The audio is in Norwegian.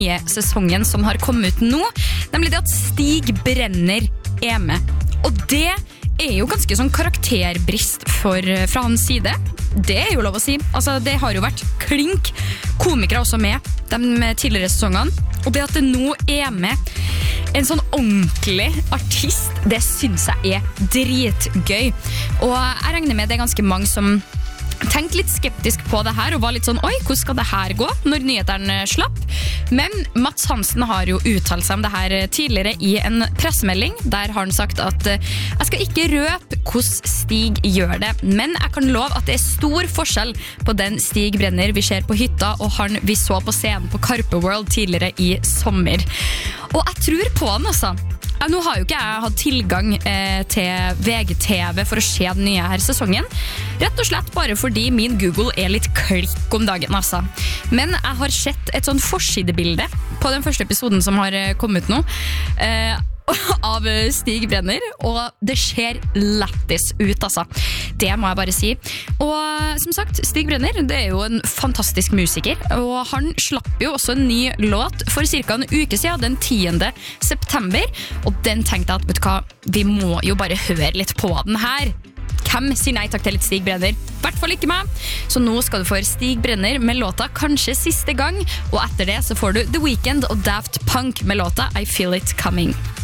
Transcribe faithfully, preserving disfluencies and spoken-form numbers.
nye sesongen som har kommet ut nå, nemlig det at Stig Brenner er med. Og det er jo ganske sånn karakterbrist for, fra hans side. Det er jo lov å si. Altså, det har jo vært klink komikere også med de tidligere sesongene. Og det at det nå er med en sånn ordentlig artist, det synes jeg er dritgøy. Og jeg regner med det er ganske mange som tenkte litt skeptisk på det her og var litt sånn, oi, hvordan skal det her gå når nyhetene slapp? Men Mats Hansen har jo uttalt seg om det her tidligere i en pressemelding, der har han sagt at jeg skal ikke røpe hvordan Stig gjør det, men jeg kan love at det er stor forskjell på den Stig Brenner vi ser på hytta og han vi så på scenen på Karpe World tidligere i sommer. Og jeg tror på han altså. Ja, nå har jo ikke jeg hatt tilgang eh, til V G T V for å se den nye her sesongen. Rett og slett bare fordi min Google er litt klikk om dagen, altså. Men jeg har sett et sånn forsidebilde på den første episoden som har kommet nå, eh, av Stig Brenner, og det ser lættis ut, altså. Det må jeg bare si. Og som sagt, Stig Brenner, det er jo en fantastisk musiker, og han slapp jo også en ny låt for cirka en uke siden, den tiende september, og den tenkte jeg at, vet du hva, vi må jo bare høre litt på den her. Hvem sier nei takk til litt Stig Brenner? I hvert fall ikke meg. Så nå skal du få Stig Brenner med låta kanskje siste gang, og etter det så får du The Weeknd og Daft Punk med låta I Feel It Coming.